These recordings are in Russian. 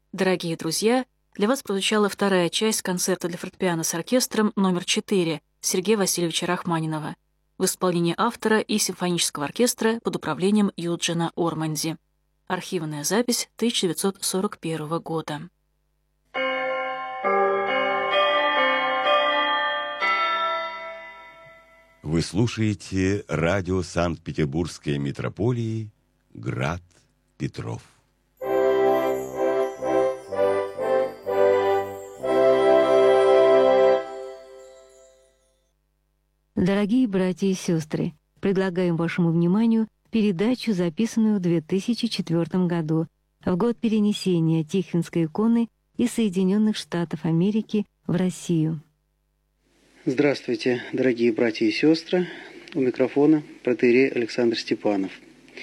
Дорогие друзья, для вас прозвучала вторая часть концерта для фортепиано с оркестром номер 4 Сергея Васильевича Рахманинова в исполнении автора и симфонического оркестра под управлением Юджина Орманди. Архивная запись 1941 года. Вы слушаете радио Санкт-Петербургской митрополии «Град Петров». Дорогие братья и сестры, предлагаем вашему вниманию передачу, записанную в 2004 году, в год перенесения Тихвинской иконы из Соединенных Штатов Америки в Россию. Здравствуйте, дорогие братья и сестры. У микрофона протоиерей Александр Степанов.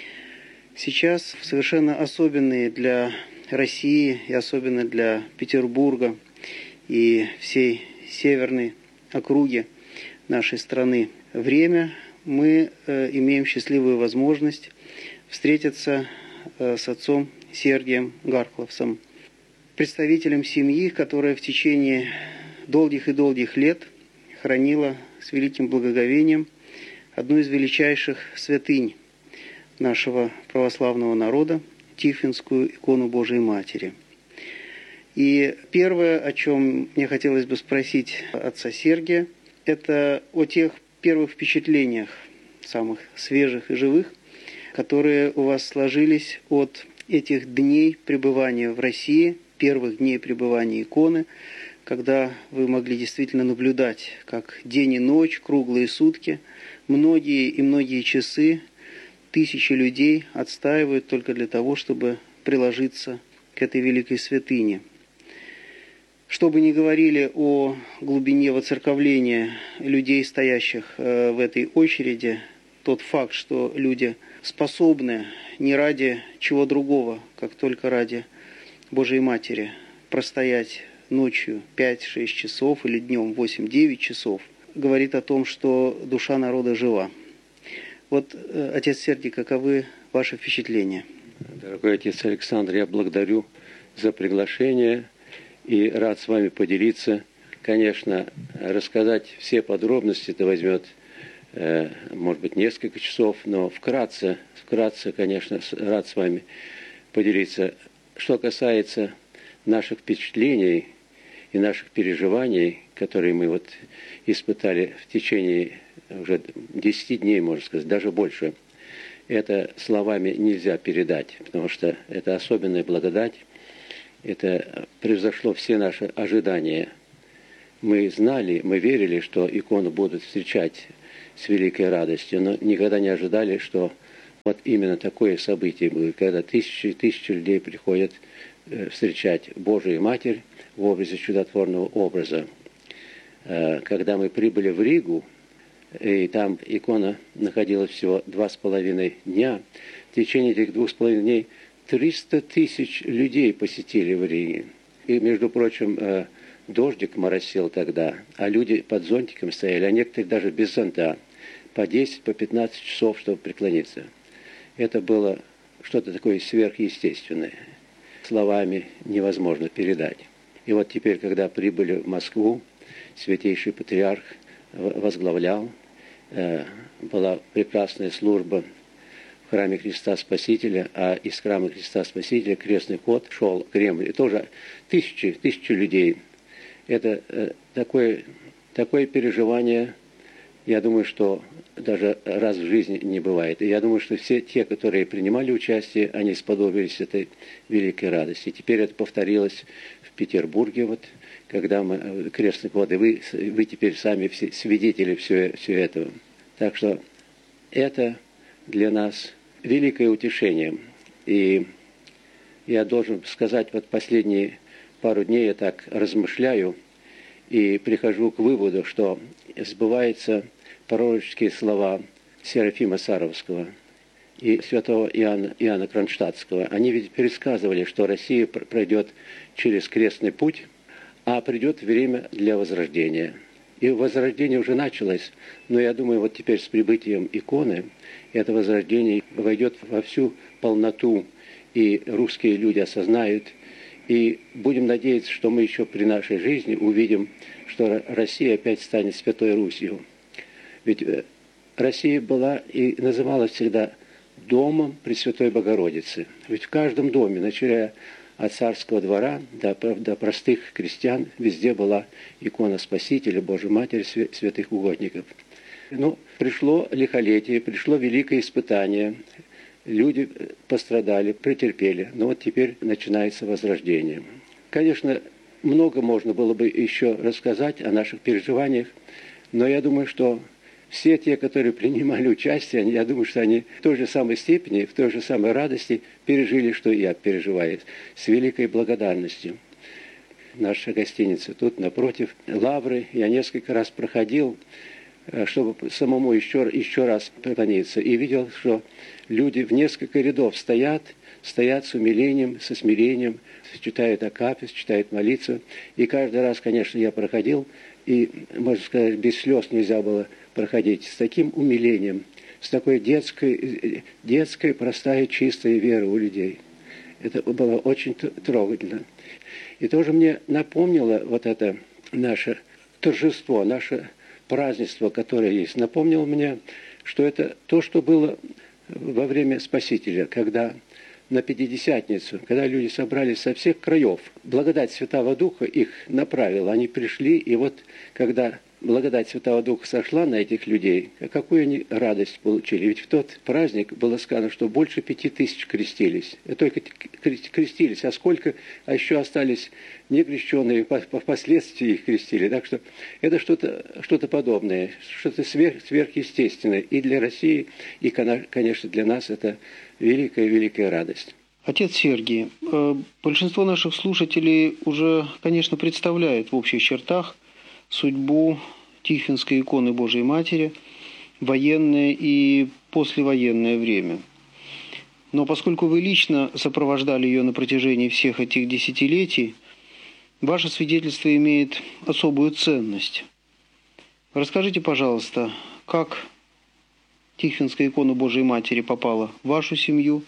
Сейчас в совершенно особенные для России и особенно для Петербурга и всей северной округи нашей страны время мы имеем счастливую возможность встретиться с отцом Сергием Гаркловсом, представителем семьи, которая в течение долгих и долгих лет хранила с великим благоговением одну из величайших святынь нашего православного народа, Тихвинскую икону Божией Матери. И первое, о чем мне хотелось бы спросить отца Сергия, это о тех первых впечатлениях, самых свежих и живых, которые у вас сложились от этих дней пребывания в России, первых дней пребывания иконы, когда вы могли действительно наблюдать, как день и ночь, круглые сутки, многие и многие часы, тысячи людей отстаивают только для того, чтобы приложиться к этой великой святыне. Что бы ни говорили о глубине воцерковления людей, стоящих в этой очереди, тот факт, что люди способны не ради чего другого, как только ради Божией Матери, простоять ночью 5-6 часов или днем 8-9 часов, говорит о том, что душа народа жива. Вот, отец Сергий, каковы ваши впечатления? Дорогой отец Александр, я благодарю за приглашение и рад с вами поделиться. Конечно, рассказать все подробности это возьмет, может быть, несколько часов, но вкратце, конечно, рад с вами поделиться. Что касается наших впечатлений и наших переживаний, которые мы вот испытали в течение уже 10 дней, можно сказать, даже больше, это словами нельзя передать, потому что это особенная благодать. Это превзошло все наши ожидания. Мы знали, мы верили, что икону будут встречать с великой радостью, но никогда не ожидали, что вот именно такое событие будет, когда тысячи и тысячи людей приходят встречать Божию Матерь в образе чудотворного образа. Когда мы прибыли в Ригу, и там икона находилась всего 2,5 дня, в течение этих 2,5 дней 300 тысяч людей посетили в Риге. И, между прочим, дождик моросил тогда, а люди под зонтиком стояли, а некоторые даже без зонта, по 10, по 15 часов, чтобы преклониться. Это было что-то такое сверхъестественное. Словами невозможно передать. И вот теперь, когда прибыли в Москву, святейший патриарх возглавлял, была прекрасная служба в храме Христа Спасителя, а из храма Христа Спасителя крестный ход шел в Кремль. И тоже тысячи людей. Это такое переживание, я думаю, что даже раз в жизни не бывает. И я думаю, что все те, которые принимали участие, они сподобились этой великой радости. И теперь это повторилось в Петербурге, вот, когда мы крестный ход, и вы теперь сами все свидетели все этого. Так что это для нас великое утешение. И я должен сказать, вот последние пару дней я так размышляю и прихожу к выводу, что сбываются пророческие слова Серафима Саровского и святого Иоанна Кронштадтского. Они ведь предсказывали, что Россия пройдет через крестный путь, а придет время для возрождения. И возрождение уже началось, но я думаю, вот теперь с прибытием иконы это возрождение войдет во всю полноту, и русские люди осознают И будем надеяться, что мы еще при нашей жизни увидим, что Россия опять станет Святой Русью. Ведь Россия была и называлась всегда домом Пресвятой Богородицы. Ведь в каждом доме, начиная от царского двора до простых крестьян, везде была икона Спасителя, Божьей Матери, святых угодников. Но пришло лихолетие, пришло великое испытание. Люди пострадали, претерпели. Но вот теперь начинается возрождение. Конечно, много можно было бы еще рассказать о наших переживаниях, но я думаю, что все те, которые принимали участие, я думаю, что они в той же самой степени, в той же самой радости пережили, что и я переживаю, с великой благодарностью. Наша гостиница тут напротив Лавры. Я несколько раз проходил, чтобы самому еще раз поклониться, и видел, что люди в несколько рядов стоят с умилением, со смирением, читают акафист, читают молитву. И каждый раз, конечно, я проходил, и, можно сказать, без слез нельзя было проходить, с таким умилением, с такой детской, простая, чистая вера у людей. Это было очень трогательно. И тоже мне напомнило вот это наше торжество, наше празднество, которое есть. Напомнило мне, что это то, что было во время Спасителя, когда на Пятидесятницу, когда люди собрались со всех краев, благодать Святого Духа их направила. Они пришли, и вот когда благодать Святого Духа сошла на этих людей, какую они радость получили. Ведь в тот праздник было сказано, что больше 5000 крестились. Только крестились, а еще остались некрещенные, впоследствии их крестили. Так что это что-то подобное, что-то сверхъестественное. И для России, и, конечно, для нас это великая радость. Отец Сергий, большинство наших слушателей уже, конечно, представляют в общих чертах судьбу Тихвинской иконы Божией Матери в военное и послевоенное время. Но поскольку вы лично сопровождали ее на протяжении всех этих десятилетий, ваше свидетельство имеет особую ценность. Расскажите, пожалуйста, как Тихвинская икона Божией Матери попала в вашу семью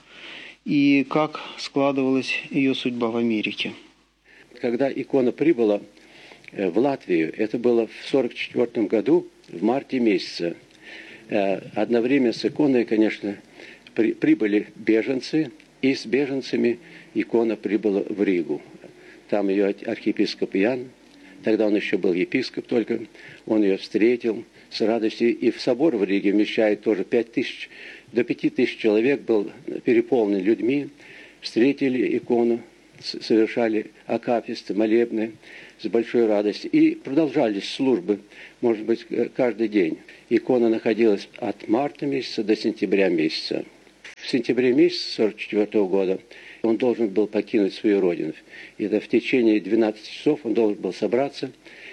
и как складывалась ее судьба в Америке? Когда икона прибыла в Латвию, это было в 1944 году, в марте месяце. Одновременно с иконой, конечно, прибыли беженцы, и с беженцами икона прибыла в Ригу. Там ее архиепископ Ян, тогда он еще был епископ только, он ее встретил с радостью. И в собор в Риге вмещает тоже 5000, до 5000 человек, был переполнен людьми, встретили икону, совершали акафисты, молебны с большой радостью. И продолжались службы, может быть, каждый день. Икона находилась от марта месяца до сентября месяца. В сентябре месяца 1944 года он должен был покинуть свою родину. И это в течение 12 часов он должен был собраться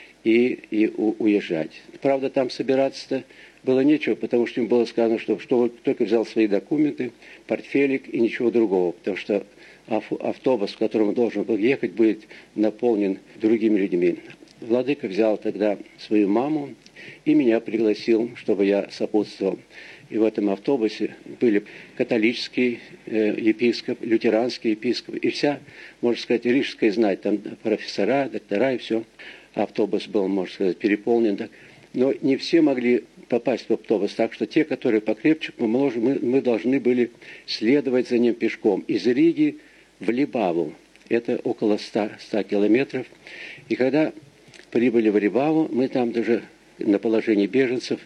и уезжать. Правда, там собираться-то было нечего, потому что им было сказано, что он только взял свои документы, портфелик и ничего другого, потому что автобус, в котором он должен был ехать, будет наполнен другими людьми. Владыка взял тогда свою маму и меня пригласил, чтобы я сопутствовал. И в этом автобусе были католический епископ, лютеранский епископ, и вся, можно сказать, рижская знать, там профессора, доктора и все. Автобус был, можно сказать, переполнен. Но не все могли попасть в автобус, так что те, которые покрепче, мы должны были следовать за ним пешком из Риги в Либаву. Это около 100 километров. И когда прибыли в Либаву, мы там даже на положении беженцев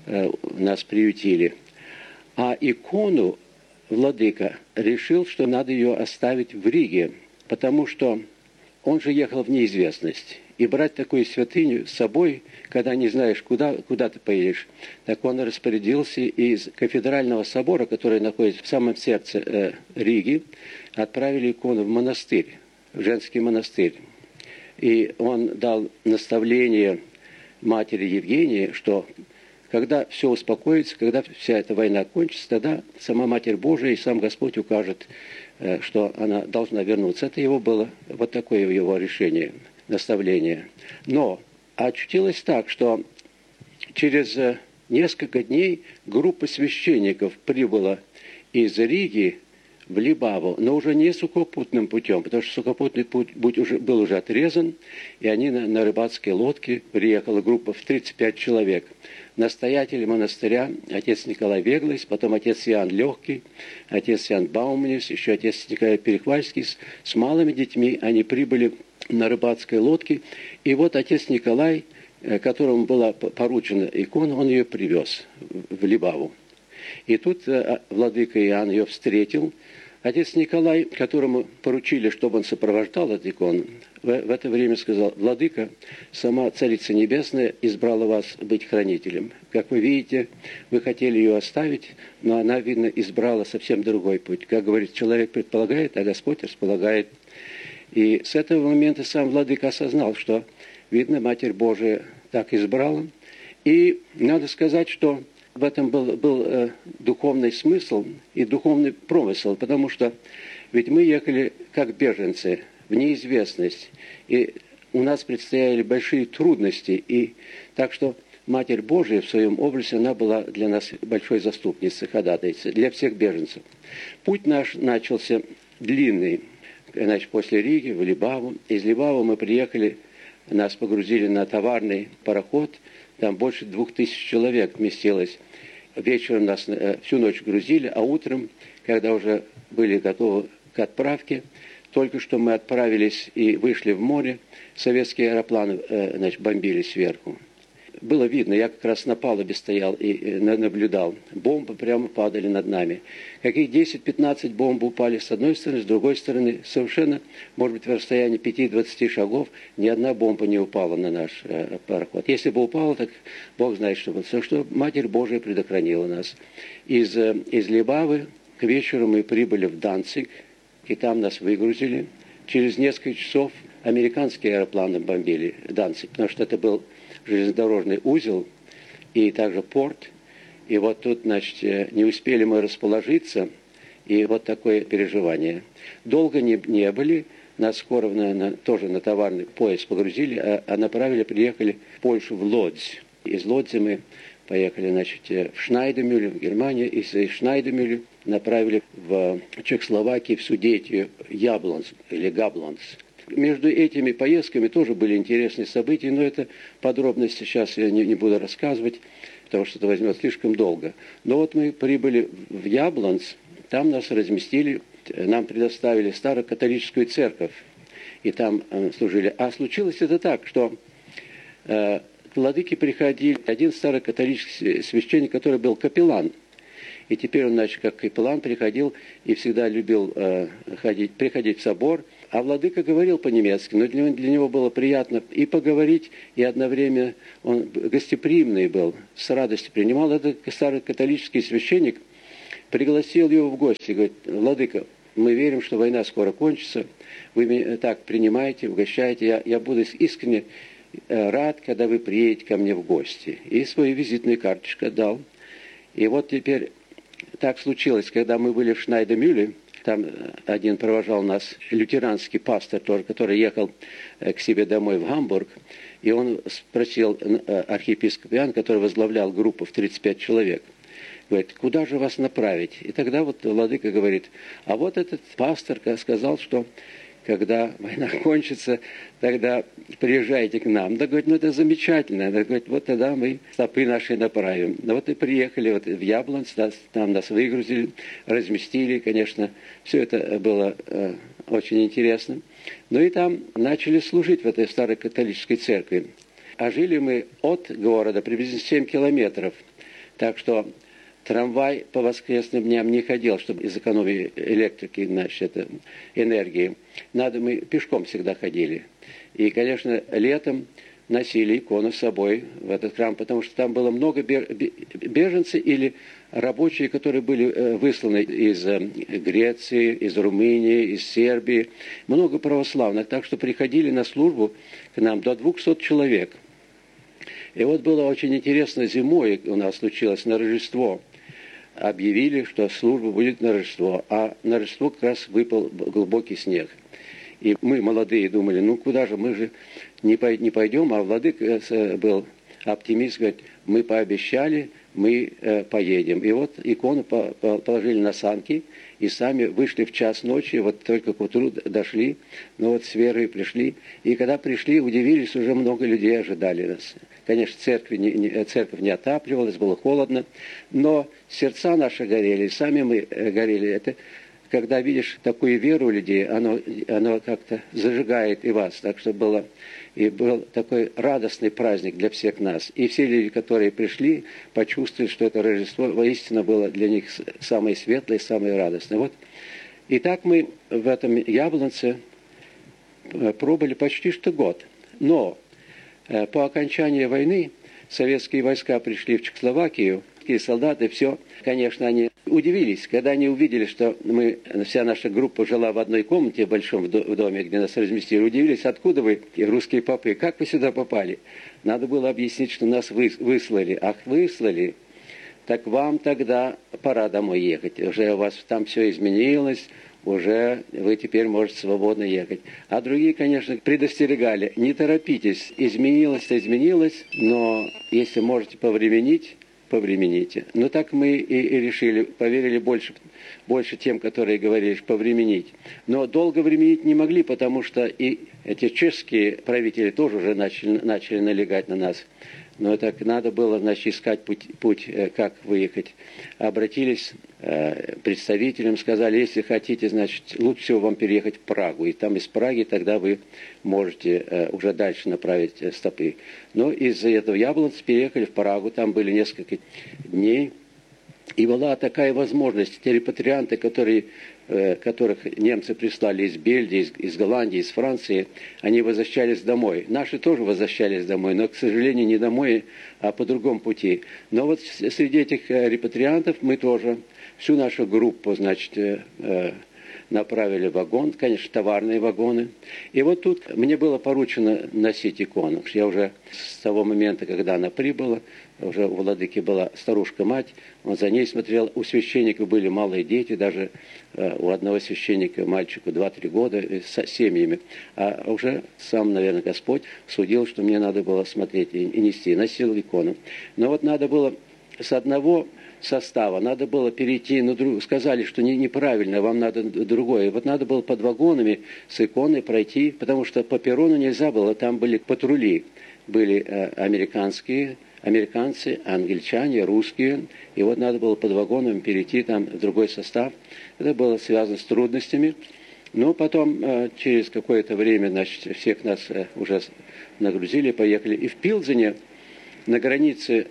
нас приютили. А икону владыка решил, что надо ее оставить в Риге, потому что он же ехал в неизвестность. И брать такую святыню с собой, когда не знаешь, куда ты поедешь. Так он распорядился из кафедрального собора, который находится в самом сердце Риги, отправили икону в монастырь, в женский монастырь. И он дал наставление матери Евгении, что когда все успокоится, когда вся эта война кончится, тогда сама Матерь Божия и сам Господь укажет, что она должна вернуться. Это его было, вот такое его решение, наставление. Но очутилось так, что через несколько дней группа священников прибыла из Риги в Либаву, но уже не сухопутным путем, потому что сухопутный путь был уже отрезан, и они на рыбацкой лодке приехала группа в 35 человек. Настоятель монастыря, отец Николай Веглес, потом отец Иоанн Легкий, отец Иоанн Бауманис, еще отец Николай Перехвальский с малыми детьми. Они прибыли на рыбацкой лодке, и вот отец Николай, которому была поручена икона, он ее привез в Либаву. И тут владыка Иоанн ее встретил. Отец Николай, которому поручили, чтобы он сопровождал эту икону, в это время сказал: «Владыка, сама Царица Небесная избрала вас быть хранителем. Как вы видите, вы хотели ее оставить, но она, видно, избрала совсем другой путь. Как говорит, человек предполагает, а Господь располагает». И с этого момента сам владыка осознал, что, видно, Матерь Божия так избрала. И надо сказать, что в этом был духовный смысл и духовный промысел, потому что ведь мы ехали как беженцы в неизвестность, и у нас предстояли большие трудности, и так что Матерь Божия в своем образе, она была для нас большой заступницей, ходатайцей, для всех беженцев. Путь наш начался длинный, значит, после Риги в Либаву. Из Либавы мы приехали, нас погрузили на товарный пароход. Там больше 2000 человек вместилось. Вечером нас всю ночь грузили, а утром, когда уже были готовы к отправке, только что мы отправились и вышли в море, советские аэропланы бомбили сверху. Было видно, я как раз на палубе стоял и наблюдал. Бомбы прямо падали над нами. Каких 10-15 бомб упали с одной стороны, с другой стороны. Совершенно, может быть, в расстоянии 5-20 шагов ни одна бомба не упала на наш пароход. Если бы упала, так Бог знает, что было. Все, что Матерь Божия предохранила нас. Из Либавы к вечеру мы прибыли в Данциг, и там нас выгрузили. Через несколько часов американские аэропланы бомбили Данциг, потому что это был железнодорожный узел и также порт. И вот тут, значит, не успели мы расположиться, и вот такое переживание. Долго не были, нас скоро тоже на товарный поезд погрузили, а приехали в Польшу, в Лодзь. Из Лодзи мы поехали, значит, в Шнайдемюль, в Германию, и из Шнайдемюля направили в Чехословакию, в Судетию, Яблонск или Габлонс. Между этими поездками тоже были интересные события, но это подробности сейчас я не буду рассказывать, потому что это возьмет слишком долго. Но вот мы прибыли в Яблонс, там нас разместили, нам предоставили старокатолическую церковь, и там служили. А случилось это так, что к владыке приходил один старокатолический священник, который был капеллан. И теперь он, значит, как капеллан приходил и всегда любил приходить в собор. А владыка говорил по-немецки, но для него было приятно и поговорить, и одновременно он гостеприимный был, с радостью принимал. Этот старый католический священник пригласил его в гости, говорит: «Владыка, мы верим, что война скоро кончится, вы меня так принимаете, угощаете, я буду искренне рад, когда вы приедете ко мне в гости». И свою визитную карточку дал. И вот теперь так случилось, когда мы были в Шнайдемюле, там один провожал нас лютеранский пастор, тоже, который ехал к себе домой в Гамбург, и он спросил архиепископ Иоанн, который возглавлял группу в 35 человек, говорит: «Куда же вас направить?» И тогда вот владыка говорит: «А вот этот пастор сказал, что когда война кончится, тогда приезжайте к нам». Да, говорит, это замечательно. Да, говорит, вот тогда мы стопы наши направим. Да, вот и приехали вот в Яблонц, там нас выгрузили, разместили, конечно, все это было очень интересно. Ну и там начали служить в этой старой католической церкви. А жили мы от города приблизительно 7 километров. Так что трамвай по воскресным дням не ходил, чтобы из экономии электрики, значит, энергии. Мы пешком всегда ходили. И, конечно, летом носили икону с собой в этот храм, потому что там было много беженцев или рабочие, которые были высланы из Греции, из Румынии, из Сербии. Много православных, так что приходили на службу к нам до 200 человек. И вот было очень интересно, зимой у нас случилось на Рождество. Объявили, что служба будет на Рождество, а на Рождество как раз выпал глубокий снег. И мы, молодые, думали, куда же, мы же не пойдем, а владыка был оптимист, говорит: мы пообещали, мы поедем. И вот икону положили на санки, и сами вышли в час ночи, вот только к утру дошли, но вот с верой пришли. И когда пришли, удивились, уже много людей ожидали нас. Конечно, церковь не отапливалась, было холодно, но сердца наши горели, сами мы горели. Это когда видишь такую веру у людей, оно как-то зажигает и вас. Так что был такой радостный праздник для всех нас. И все люди, которые пришли, почувствовали, что это Рождество воистину было для них самое светлое, самое радостное. Вот. И так мы в этом Яблонце пробыли почти что год. Но по окончании войны советские войска пришли в Чехословакию, и солдаты, все, конечно, они удивились, когда они увидели, что вся наша группа жила в одной комнате в большом доме, где нас разместили. Удивились, откуда вы, русские попы, как вы сюда попали? Надо было объяснить, что нас выслали. Ах, выслали? Так вам тогда пора домой ехать. Уже у вас там все изменилось, уже вы теперь можете свободно ехать. А другие, конечно, предостерегали, не торопитесь, изменилось-то изменилось, но если можете повременить, повремените. Но так мы и решили, поверили больше тем, которые говорили, повременить. Но долго временить не могли, потому что и эти чешские правители тоже уже начали налегать на нас. Но так надо было, значит, искать путь, как выехать. Обратились к представителям, сказали, если хотите, значит, лучше всего вам переехать в Прагу. И там из Праги тогда вы можете уже дальше направить стопы. Но из-за этого Яблонца переехали в Прагу, там были несколько дней. И была такая возможность, те репатрианты, которых немцы прислали из Бельгии, из Голландии, из Франции, они возвращались домой. Наши тоже возвращались домой, но, к сожалению, не домой, а по другому пути. Но вот среди этих репатриантов мы тоже всю нашу группу, значит, направили в вагон, конечно, товарные вагоны. И вот тут мне было поручено носить икону. Я уже с того момента, когда она прибыла, уже у владыки была старушка-мать, он за ней смотрел. У священников были малые дети, даже у одного священника мальчику 2-3 года с семьями. А уже сам, наверное, Господь судил, что мне надо было смотреть и нести. Носил икону. Но вот надо было с одного состава, надо было перейти на другой. Сказали, что неправильно, вам надо другое. Вот надо было под вагонами с иконой пройти, потому что по перрону нельзя было, там были патрули. Были американцы, англичане, русские. И вот надо было под вагонами перейти там в другой состав. Это было связано с трудностями. Но потом, через какое-то время, значит, всех нас уже нагрузили, поехали. И в Пилзене, на границе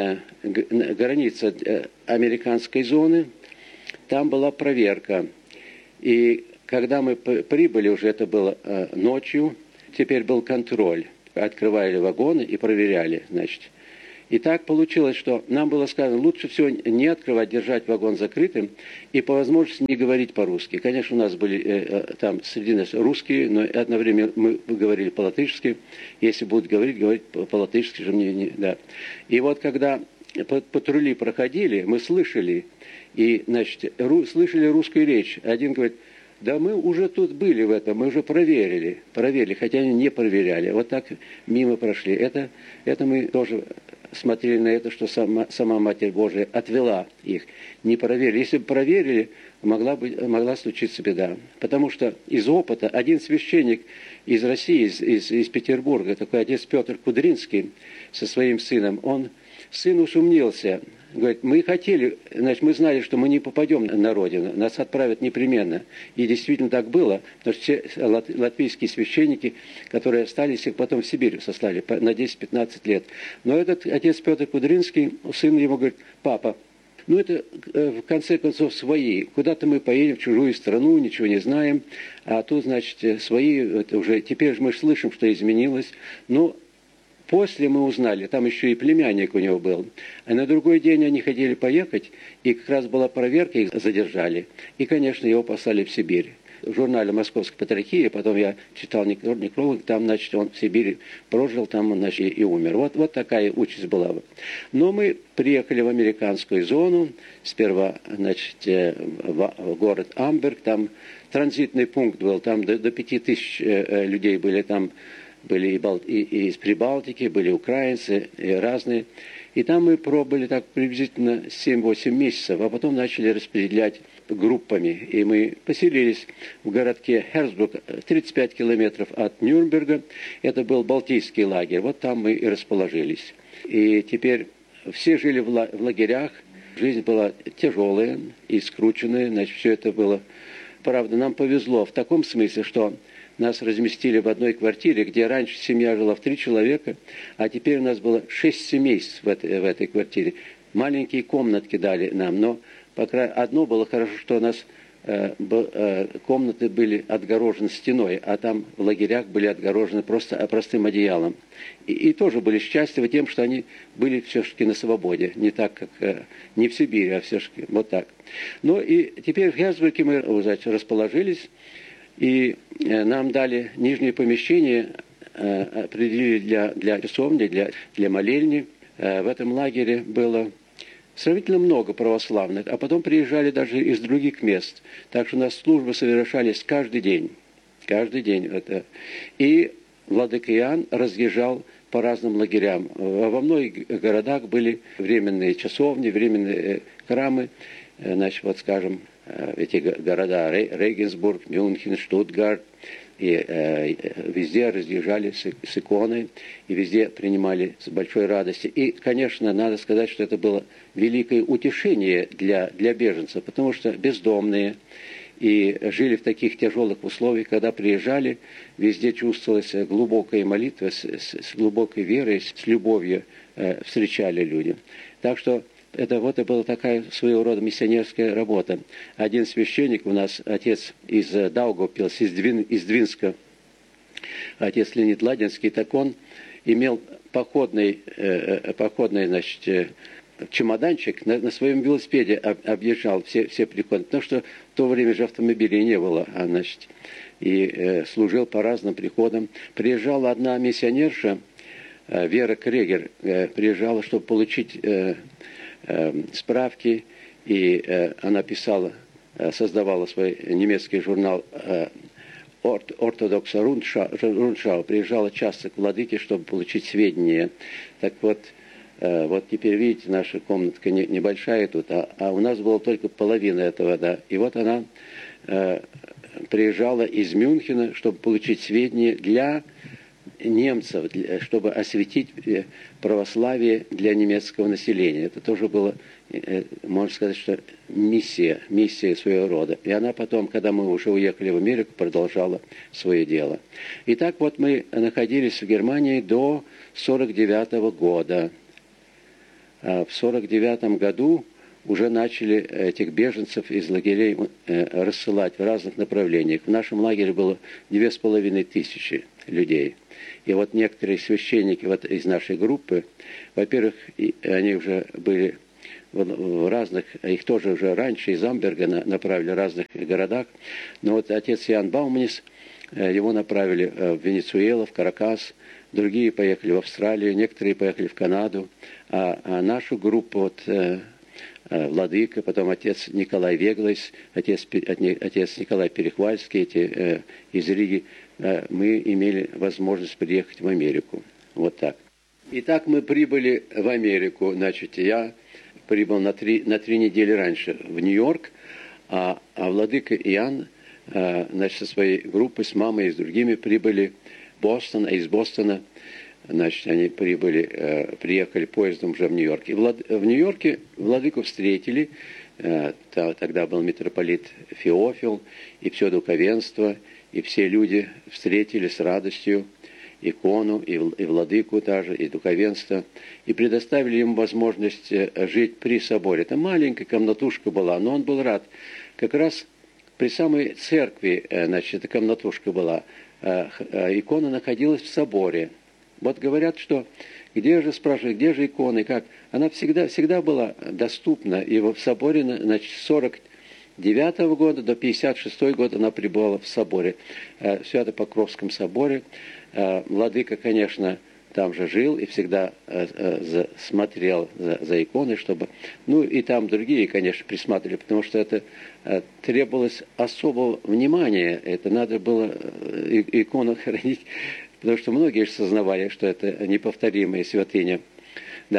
американской зоны, там была проверка. И когда мы прибыли, уже это было ночью, теперь был контроль. Открывали вагоны и проверяли, значит. И так получилось, что нам было сказано, лучше всего не открывать, держать вагон закрытым и по возможности не говорить по-русски. Конечно, у нас были там среди нас русские, но одновременно мы говорили по-латышски. Если будут говорить по-латышски же мне да. И вот когда патрули проходили, мы слышали, и, значит, слышали русскую речь. Один говорит, да мы уже тут были в этом, мы уже проверили, хотя они не проверяли. Вот так мимо прошли. Это мы тоже смотрели на это, что сама Матерь Божия отвела их. Не проверили. Если бы проверили, могла случиться беда. Потому что из опыта один священник из России, из Петербурга, такой отец Петр Кудринский со своим сыном, сын усомнился. Говорит, мы хотели, значит, мы знали, что мы не попадем на родину, нас отправят непременно. И действительно так было, потому что все латвийские священники, которые остались, их потом в Сибирь сослали на 10-15 лет. Но этот отец Петр Кудринский, сын ему говорит, папа, ну это в конце концов свои. Куда-то мы поедем в чужую страну, ничего не знаем, а тут, значит, свои, это уже, теперь же мы слышим, что изменилось. Но после мы узнали, там еще и племянник у него был. А на другой день они хотели поехать, и как раз была проверка, их задержали. И, конечно, его послали в Сибирь. В журнале «Московская патриархия», потом я читал некролог, там, значит, он в Сибири прожил, там он, значит, и умер. Вот такая участь была. Но мы приехали в американскую зону, сперва, значит, в город Амберг, там транзитный пункт был, там до 5000 людей были там. Были и из Прибалтики, были украинцы, и разные. И там мы пробыли так приблизительно 7-8 месяцев, а потом начали распределять группами. И мы поселились в городке Херцбург, 35 километров от Нюрнберга. Это был Балтийский лагерь. Вот там мы и расположились. И теперь все жили в лагерях. Жизнь была тяжелая и скрученная. Значит, все это было... Правда, нам повезло в таком смысле, что нас разместили в одной квартире, где раньше семья жила в 3 человека, а теперь у нас было 6 семейств в этой квартире. Маленькие комнатки дали нам, но одно было хорошо, что у нас комнаты были отгорожены стеной, а там в лагерях были отгорожены просто простым одеялом. И тоже были счастливы тем, что они были все-таки на свободе, не так, как не в Сибири, а все-таки вот так. Ну и теперь в Херцбурге мы расположились, и нам дали нижнее помещение, определили для часовни, для молельни. В этом лагере было сравнительно много православных, а потом приезжали даже из других мест. Так что у нас службы совершались каждый день. Каждый день. И владыка Иоанн разъезжал по разным лагерям. Во многих городах были временные часовни, временные храмы. Значит, вот скажем, эти города Регенсбург, Мюнхен, Штутгарт. И везде разъезжали с иконой, и везде принимали с большой радостью. И, конечно, надо сказать, что это было великое утешение для беженцев, потому что бездомные и жили в таких тяжелых условиях, когда приезжали, везде чувствовалась глубокая молитва, с глубокой верой, с любовью встречали люди. Так что это была такая своего рода миссионерская работа. Один священник у нас, отец из Даугавпилса, из Двинска, отец Леонид Ладинский, так он имел походный значит, чемоданчик, на своем велосипеде объезжал все приходы, потому что в то время же автомобилей не было, значит, и служил по разным приходам. Приезжала одна миссионерша, Вера Крегер, приезжала, чтобы получить справки, и она писала, создавала свой немецкий журнал «Ортодокса Рundschau», приезжала часто к владыке, чтобы получить сведения. Так вот теперь, видите, наша комнатка небольшая тут, а у нас была только половина этого, да. И вот она приезжала из Мюнхена, чтобы получить сведения для немцев, чтобы осветить православие для немецкого населения. Это тоже было, можно сказать, что миссия своего рода. И она потом, когда мы уже уехали в Америку, продолжала свое дело. И так вот мы находились в Германии до 1949 года. В 1949 году уже начали этих беженцев из лагерей рассылать в разных направлениях. В нашем лагере было 2500 людей. И вот некоторые священники вот из нашей группы, во-первых, они уже были в разных, их тоже уже раньше из Амберга направили в разных городах, но вот отец Иоанн Бауманис, его направили в Венесуэлу, в Каракас, другие поехали в Австралию, некоторые поехали в Канаду, а нашу группу владыка, потом отец Николай Веглайс, отец Николай Перехвальский, эти из Риги, мы имели возможность приехать в Америку. Вот так. Итак, мы прибыли в Америку. Значит, я прибыл на три недели раньше в Нью-Йорк, а владыка Иоанн, значит, со своей группой, с мамой и с другими прибыли в Бостон, а из Бостона, значит, они приехали поездом уже в Нью-Йорк. И в Нью-Йорке владыку встретили, тогда был митрополит Феофил, и все духовенство, и все люди встретили с радостью икону, и владыку даже, и духовенство, и предоставили ему возможность жить при соборе. Это маленькая комнатушка была, но он был рад. Как раз при самой церкви, значит, эта комнатушка была, икона находилась в соборе. Вот говорят, что спрашивают, где же икона и как? Она всегда была доступна, и в соборе, значит, 49 года до 56 года она пребывала в соборе, в Свято-Покровском соборе. Владыка, конечно, там же жил и всегда смотрел за иконой, чтобы... Ну, и там другие, конечно, присматривали, потому что это требовалось особого внимания. Это надо было икону хранить, потому что многие же сознавали, что это неповторимая святыня. Да.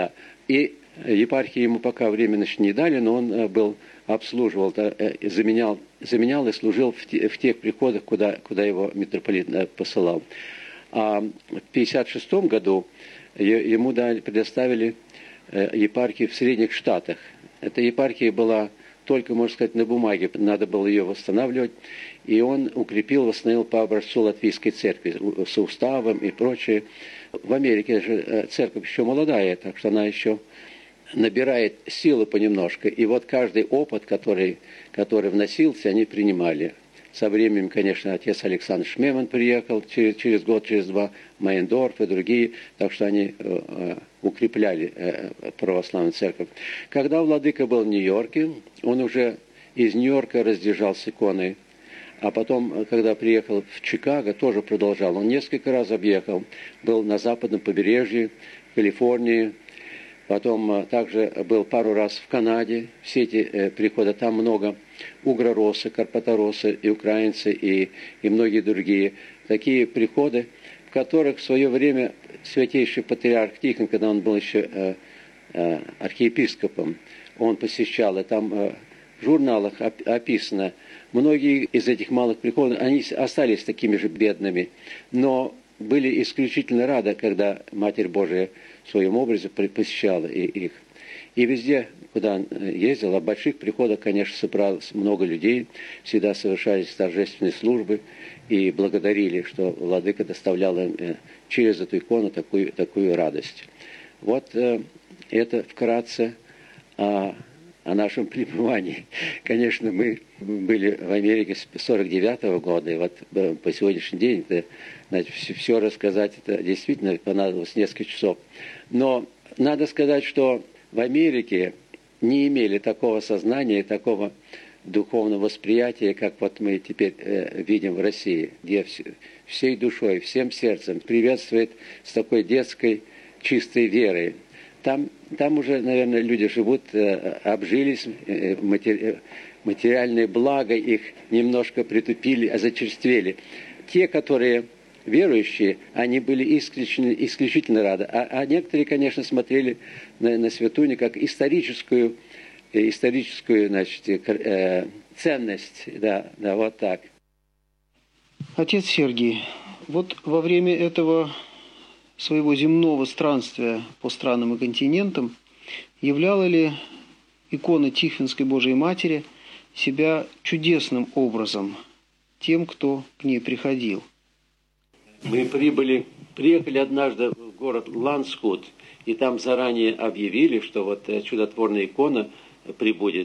И епархии ему пока временно еще не дали, но он обслуживал, заменял и служил в тех приходах, куда его митрополит посылал. А в 1956 году ему предоставили епархию в Средних Штатах. Эта епархия была только, можно сказать, на бумаге, надо было ее восстанавливать. И он восстановил по образцу Латвийской церкви с уставом и прочее. В Америке же церковь еще молодая, так что она еще набирает силы понемножку. И вот каждый опыт, который вносился, они принимали. Со временем, конечно, отец Александр Шмеман приехал через год, через два, Майндорф и другие, так что они укрепляли православную церковь. Когда владыка был в Нью-Йорке, он уже из Нью-Йорка разъезжал с иконой. А потом, когда приехал в Чикаго, тоже продолжал. Он несколько раз объехал. Был на западном побережье, в Калифорнии. Потом также был пару раз в Канаде. Все эти приходы, там много угроросы, карпаторосы, и украинцы, и многие другие. Такие приходы, в которых в свое время святейший патриарх Тихон, когда он был еще архиепископом, он посещал, и там в журналах описано, многие из этих малых приходов, они остались такими же бедными, но были исключительно рады, когда Матерь Божия в своем образе посещала их. И везде, куда он ездил, в больших приходах, конечно, собралось много людей, всегда совершались торжественные службы и благодарили, что владыка доставлял им через эту икону такую радость. Вот это вкратце о нашем пребывании. Конечно, мы были в Америке с 1949 года, и вот по сегодняшний день все рассказать, это действительно понадобилось несколько часов. Но надо сказать, что в Америке не имели такого сознания, такого духовного восприятия, как вот мы теперь видим в России, где всей душой, всем сердцем приветствует с такой детской чистой верой. Там уже, наверное, люди живут, обжились, материальные блага их немножко притупили, зачерствели. Те, которые верующие, они были исключительно рады. А некоторые, конечно, смотрели на святыню как историческую, значит, ценность. Да, вот так. Отец Сергий, вот во время этого своего земного странствия по странам и континентам являла ли икона Тихвинской Божией Матери себя чудесным образом тем, кто к ней приходил? Мы приехали однажды в город Ланскут, и там заранее объявили, что вот чудотворная икона прибудет.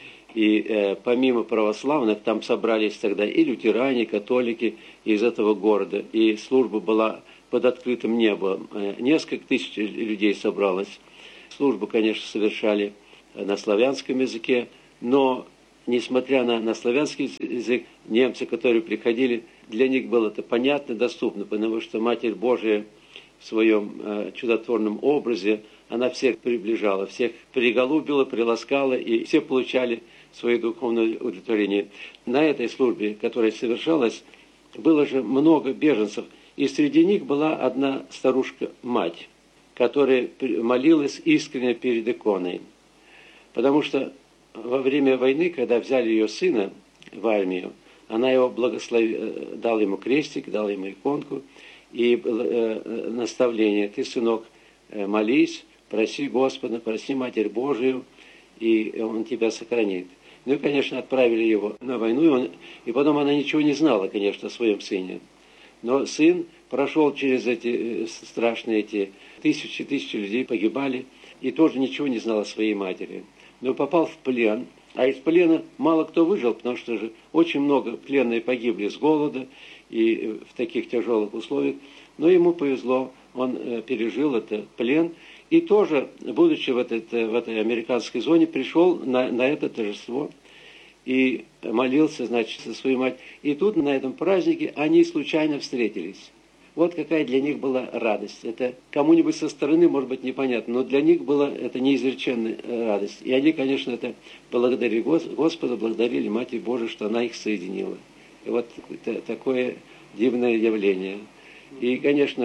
И помимо православных, там собрались тогда и лютеране, и католики из этого города. И служба была под открытым небом. Несколько тысяч людей собралось. Службу, конечно, совершали на славянском языке, но, несмотря на славянский язык, немцы, которые приходили, для них было это понятно, доступно, потому что Матерь Божия в своем чудотворном образе, она всех приближала, всех приголубила, приласкала, и все получали свое духовное удовлетворение. На этой службе, которая совершалась, было же много беженцев, и среди них была одна старушка-мать, которая молилась искренне перед иконой. Потому что во время войны, когда взяли ее сына в армию, она его благословила, дала ему крестик, дала ему иконку и наставление: ты, сынок, молись, проси Господа, проси Матерь Божию, и Он тебя сохранит. Ну и, конечно, отправили его на войну, и потом она ничего не знала, конечно, о своем сыне. Но сын прошел через эти страшные тысячи людей погибали, и тоже ничего не знал о своей матери. Но попал в плен, а из плена мало кто выжил, потому что же очень много пленные погибли с голода и в таких тяжелых условиях. Но ему повезло, он пережил этот плен, и тоже, будучи в этой американской зоне, пришел на это торжество и молился, значит, со своей матерью. И тут, на этом празднике, они случайно встретились. Вот какая для них была радость. Это кому-нибудь со стороны, может быть, непонятно, но для них была это неизреченная радость. И они, конечно, это благодарили Господа, благодарили Матерь Божию, что она их соединила. И вот это такое дивное явление. И, конечно,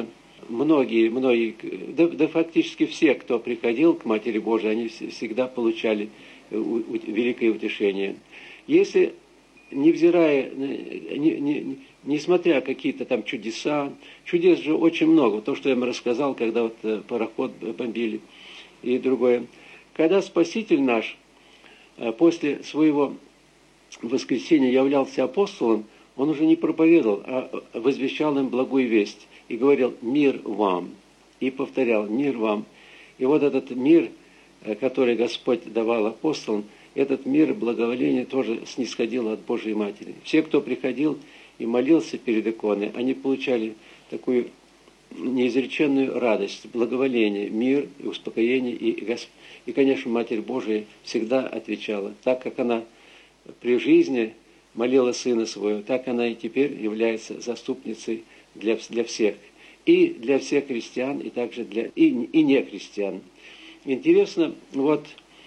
многие, да фактически все, кто приходил к Матери Божией, они всегда получали великое утешение. Если, несмотря какие-то там чудеса, чудес же очень много, то, что я вам рассказал, когда вот пароход бомбили и другое. Когда Спаситель наш после своего воскресения являлся апостолом, он уже не проповедовал, а возвещал им благую весть и говорил «мир вам». И повторял «мир вам». И вот этот мир, который Господь давал апостолам, этот мир благоволения тоже снисходил от Божьей Матери. Все, кто приходил и молился перед иконой, они получали такую неизреченную радость, благоволение, мир, успокоение. И, конечно, Матерь Божия всегда отвечала. Так как она при жизни молила Сына Своего, так она и теперь является заступницей для всех. И для всех христиан, и также и не христиан. Интересно, вот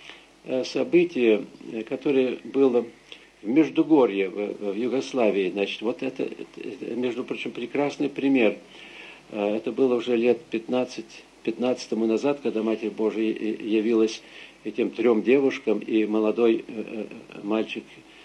событие, которое было в Междугорье, в Югославии, значит, вот это, между прочим, прекрасный пример. Это было уже лет 15 тому назад, когда Матерь Божия явилась этим 3 девушкам, и молодой мальчик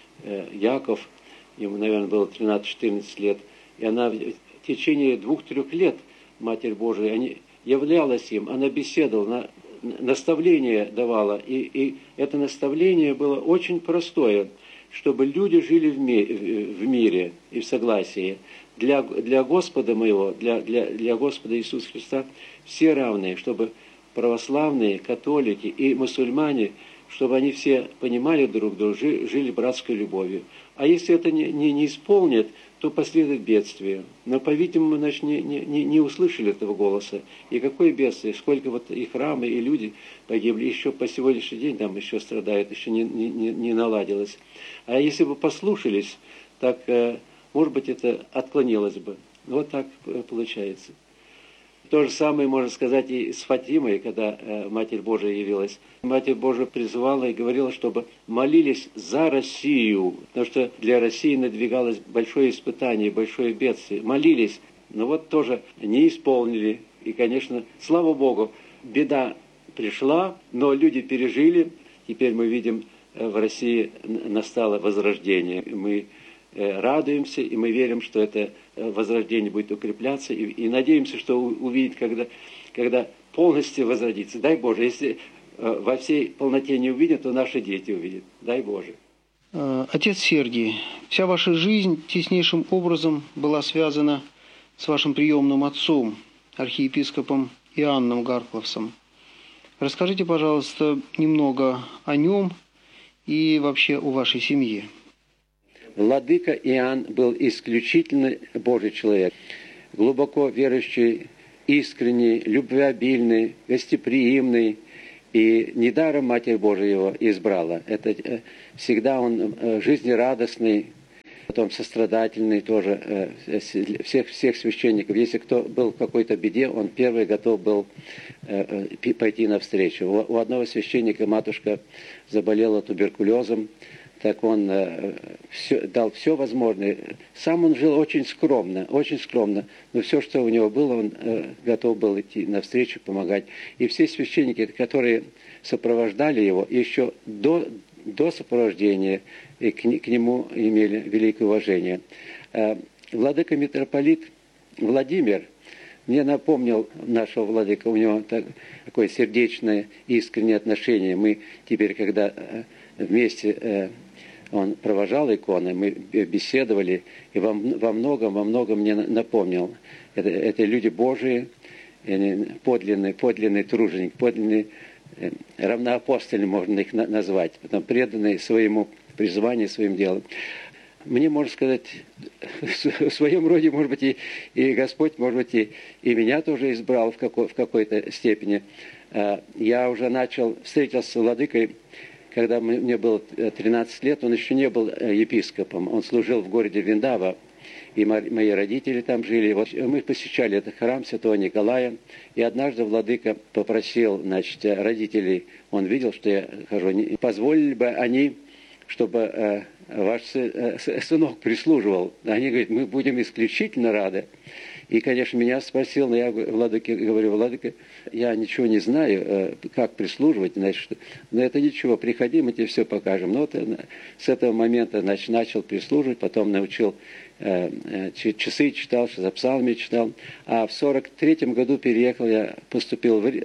Яков, ему, наверное, было 13-14 лет, и она в течение 2-3 лет, Матерь Божия, являлась им, она беседовала, наставление давала, и это наставление было очень простое, чтобы люди жили в мире и в согласии. Для Господа моего, для Господа Иисуса Христа все равные, чтобы православные, католики и мусульмане, чтобы они все понимали друг друга, жили братской любовью. А если это не исполнят, то последует бедствие. Но, по-видимому, значит, не услышали этого голоса. И какое бедствие, сколько вот и храмы, и люди погибли, еще по сегодняшний день там еще страдают, еще не наладилось. А если бы послушались, так, может быть, это отклонилось бы. Вот так получается. То же самое можно сказать и с Фатимой, когда Матерь Божия явилась. Матерь Божия призывала и говорила, чтобы молились за Россию, потому что для России надвигалось большое испытание, большое бедствие. Молились, но вот тоже не исполнили. И, конечно, слава Богу, беда пришла, но люди пережили. Теперь мы видим, в России настало возрождение. Мы радуемся, и мы верим, что это возрождение будет укрепляться, и надеемся, что увидеть, когда полностью возродится. Дай Боже, если во всей полноте не увидят, то наши дети увидят. Дай Боже. Отец Сергий, вся ваша жизнь теснейшим образом была связана с вашим приемным отцом, архиепископом Иоанном Гаркловсом. Расскажите, пожалуйста, немного о нем и вообще о вашей семье. Владыка Иоанн был исключительно Божий человек, глубоко верующий, искренний, любвеобильный, гостеприимный, и недаром Матерь Божия его избрала. Это всегда он жизнерадостный, потом сострадательный тоже, всех священников. Если кто был в какой-то беде, он первый готов был пойти навстречу. У одного священника матушка заболела туберкулезом, так он дал все возможное. Сам он жил очень скромно, но все, что у него было, он готов был идти навстречу, помогать. И все священники, которые сопровождали его, еще до сопровождения к нему имели великое уважение. Владыка митрополит Владимир мне напомнил нашего владыка, у него такое сердечное, искреннее отношение. Мы теперь, когда вместе он провожал иконы, мы беседовали, и во многом мне напомнил. Это люди Божии, подлинный труженик, подлинный равноапостольный, можно их назвать, потом преданные своему призванию, своим делом. Мне, можно сказать, в своем роде, может быть, и Господь, может быть, и меня тоже избрал в какой-то степени. Я уже встретился с владыкой, когда мне было 13 лет, он еще не был епископом. Он служил в городе Виндава, и мои родители там жили. Вот мы посещали этот храм Святого Николая, и однажды владыка попросил, родителей, он видел, что я хожу, позволили бы они, чтобы ваш сынок прислуживал. Они говорят, мы будем исключительно рады. И, конечно, меня спросил, но я владыке говорю, владыка, я ничего не знаю, как прислуживать, значит, но это ничего, приходи, мы тебе все покажем. Ну, вот с этого момента, значит, начал прислуживать, потом научил, часы читал, за псалми читал. А в 43-м году переехал, я поступил в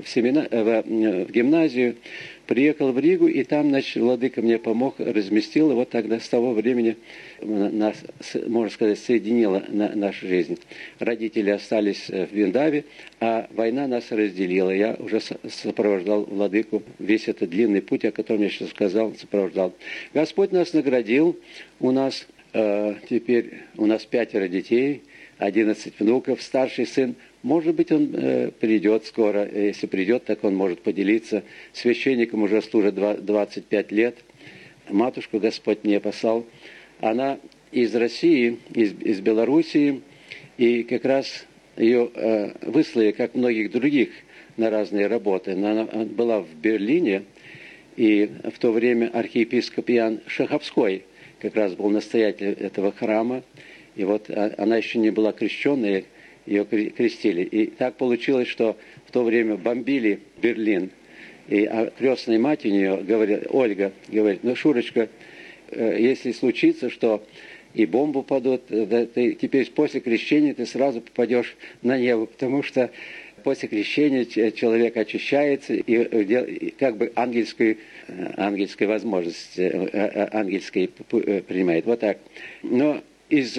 гимназию, приехал в Ригу, и там, значит, владыка мне помог, разместил, и вот тогда с того времени нас, можно сказать, соединила наша жизнь. Родители остались в Виндаве, а война нас разделила. Я уже сопровождал владыку весь этот длинный путь, о котором я сейчас сказал, сопровождал. Господь нас наградил, у нас теперь 5 детей, 11 внуков, старший сын. Может быть, он придет скоро. Если придет, так он может поделиться. Священником уже служит 25 лет. Матушку Господь мне послал. Она из России, из Белоруссии. И как раз ее выслали, как многих других, на разные работы. Она была в Берлине. И в то время архиепископ Иоанн Шаховской как раз был настоятель этого храма. И вот она еще не была крещенной, ее крестили. И так получилось, что в то время бомбили Берлин. И крестная мать у нее, говорит, Ольга, говорит, ну, Шурочка, если случится, что и бомбу падут, ты теперь после крещения ты сразу попадешь на небо, потому что после крещения человек очищается и как бы ангельскую возможность, ангельской принимает. Вот так. Но из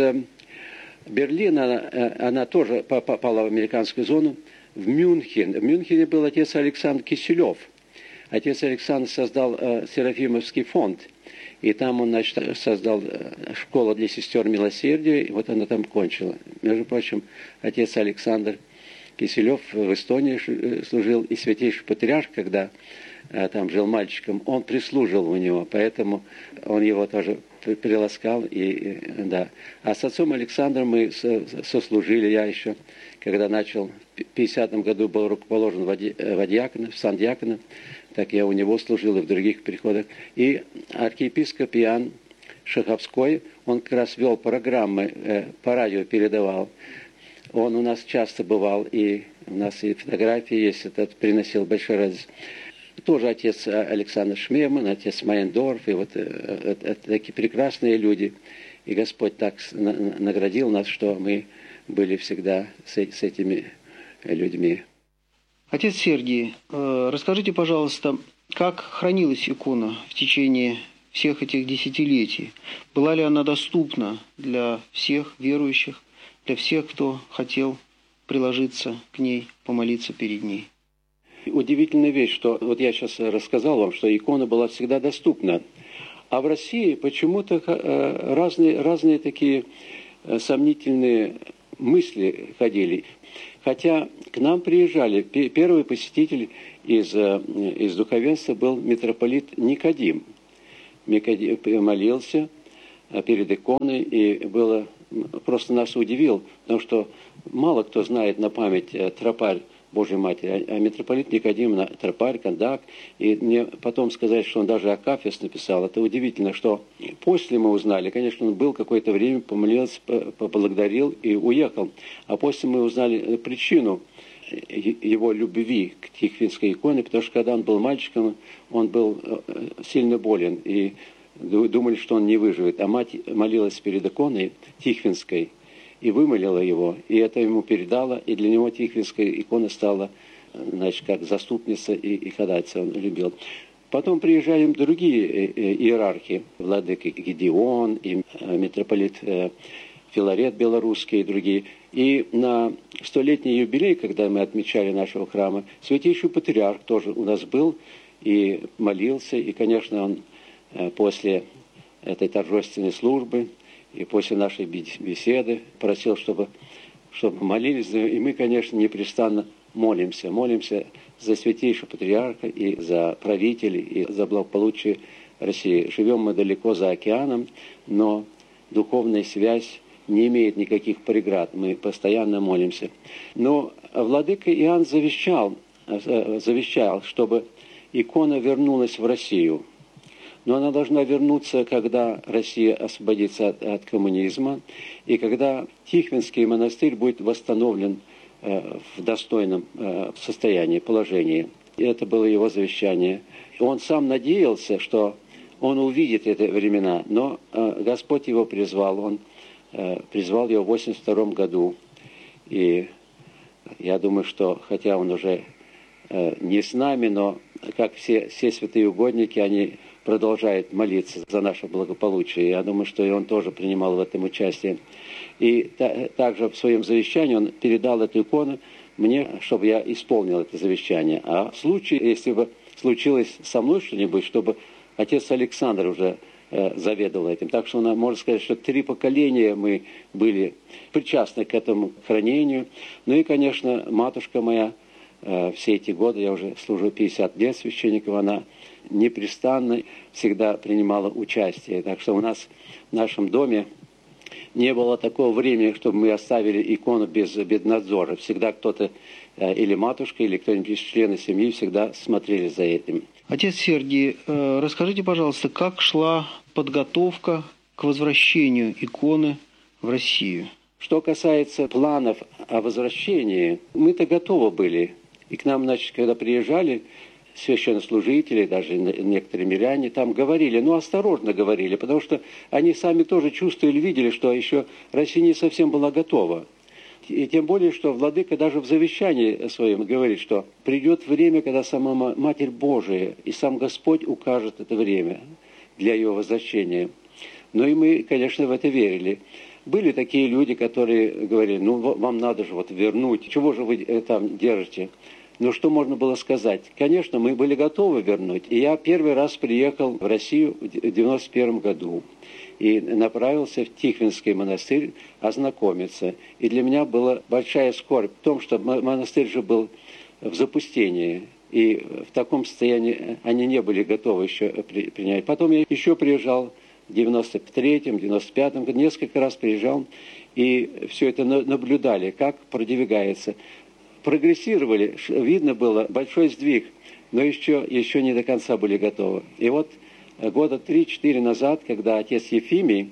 Берлина она тоже попала в американскую зону, в Мюнхен. В Мюнхене был отец Александр Киселев. Отец Александр создал Серафимовский фонд. И там он, значит, создал школу для сестер милосердия, и вот она там кончила. Между прочим, отец Александр Киселев в Эстонии служил, и святейший патриарх, когда там жил мальчиком, он прислужил у него, поэтому он его тоже приласкал. Да. А с отцом Александром мы сослужили, я еще, когда начал, в 50-м году был рукоположен в сан диакона, так я у него служил и в других приходах. И архиепископ Иоанн Шаховской, он как раз вел программы, по радио передавал. Он у нас часто бывал, и у нас и фотографии есть, этот приносил большой радость. Тоже отец Александр Шмеман, отец Майендорф, и вот такие прекрасные люди. И Господь так наградил нас, что мы были всегда с этими людьми. Отец Сергий, расскажите, пожалуйста, как хранилась икона в течение всех этих десятилетий? Была ли она доступна для всех верующих, для всех, кто хотел приложиться к ней, помолиться перед ней? Удивительная вещь, что вот я сейчас рассказал вам, что икона была всегда доступна. А в России почему-то разные такие сомнительные мысли ходили. Хотя к нам приезжали, первый посетитель из духовенства был митрополит Никодим. Никодим молился перед иконой, и было, просто нас удивил, потому что мало кто знает на память тропарь Божьей Матери, а митрополит Никодим тропарь, кондак, и мне потом сказать, что он даже Акафист написал, это удивительно, что после мы узнали, конечно, он был какое-то время, помолился, поблагодарил и уехал, а после мы узнали причину его любви к Тихвинской иконе, потому что когда он был мальчиком, он был сильно болен, и думали, что он не выживет, а мать молилась перед иконой Тихвинской, и вымолила его, и это ему передала, и для него Тихвинская икона стала, значит, как заступница и ходатайца, он любил. Потом приезжали другие иерархи, владыка Гедеон, и митрополит Филарет белорусский, и другие. И на 100-летний юбилей, когда мы отмечали нашего храма, святейший патриарх тоже у нас был и молился, и, конечно, он после этой торжественной службы и после нашей беседы просил, чтобы молились. И мы, конечно, непрестанно молимся за святейшего патриарха и за правителей, и за благополучие России. Живем мы далеко за океаном, но духовная связь не имеет никаких преград. Мы постоянно молимся. Но владыка Иоанн завещал, чтобы икона вернулась в Россию. но она должна вернуться, когда Россия освободится от коммунизма, и когда Тихвинский монастырь будет восстановлен в достойном состоянии, положении. И это было его завещание. Он сам надеялся, что он увидит эти времена, но Господь его призвал. Он призвал его в 1982 году. И я думаю, что, хотя он уже не с нами, но как все святые угодники, они продолжают молиться за наше благополучие. Я думаю, что и он тоже принимал в этом участие. И также в своем завещании он передал эту икону мне, чтобы я исполнил это завещание. А в случае, если бы случилось со мной что-нибудь, чтобы отец Александр уже заведовал этим. Так что можно сказать, что 3 поколения мы были причастны к этому хранению. Ну и, конечно, матушка моя, все эти годы, я уже служу 50 лет священником, она непрестанно всегда принимала участие. Так что у нас в нашем доме не было такого времени, чтобы мы оставили икону без надзора. Всегда кто-то, или матушка, или кто-нибудь из членов семьи, всегда смотрели за этим. Отец Сергий, расскажите, пожалуйста, как шла подготовка к возвращению иконы в Россию? Что касается планов о возвращении, мы-то готовы были. И к нам, значит, когда приезжали священнослужители, даже некоторые миряне, там говорили, осторожно говорили, потому что они сами тоже чувствовали, видели, что еще Россия не совсем была готова. И тем более, что владыка даже в завещании своем говорит, что придет время, когда сама Матерь Божия и сам Господь укажет это время для ее возвращения. Ну и мы, конечно, в это верили. Были такие люди, которые говорили, вам надо же вернуть, чего же вы там держите? Но что можно было сказать? Конечно, мы были готовы вернуть. И я первый раз приехал в Россию в 1991 году и направился в Тихвинский монастырь ознакомиться. И для меня была большая скорбь в том, что монастырь же был в запустении. И в таком состоянии они не были готовы еще принять. Потом я еще приезжал в 93-м, 95-м, несколько раз приезжал, и все это наблюдали, как продвигается. Прогрессировали, видно было большой сдвиг, но еще не до конца были готовы. И вот года 3-4 назад, когда отец Ефимий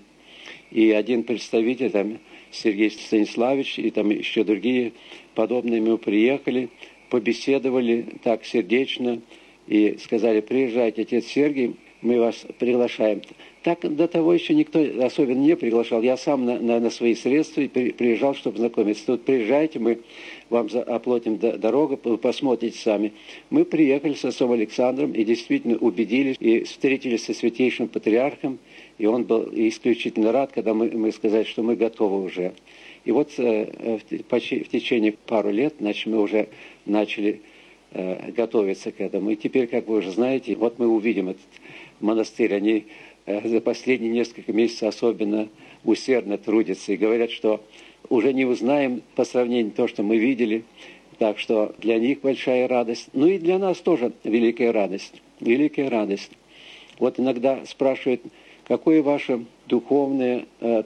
и один представитель, там, Сергей Станиславович, и там еще другие подобные ему приехали, побеседовали так сердечно и сказали, приезжайте, отец Сергий, мы вас приглашаем. Так до того еще никто особенно не приглашал. Я сам на свои средства приезжал, чтобы знакомиться. Тут приезжайте, мы вам оплатим дорогу, вы посмотрите сами. Мы приехали с отцом Александром и действительно убедились, и встретились со святейшим патриархом, и он был исключительно рад, когда мы сказали, что мы готовы уже. И вот в течение пару лет мы уже начали готовиться к этому. И теперь, как вы уже знаете, вот мы увидим этот монастырь. Они за последние несколько месяцев особенно усердно трудятся и говорят, что уже не узнаем по сравнению с тем, что мы видели. Так что для них большая радость. Ну и для нас тоже великая радость. Великая радость. Вот иногда спрашивают, какое ваше духовное